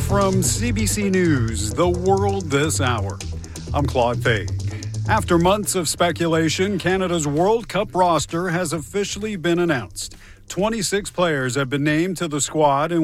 From CBC News, The World This Hour, I'm Claude Fay. After months of speculation, Canada's World Cup roster has officially been announced. 26 players have been named to the squad, and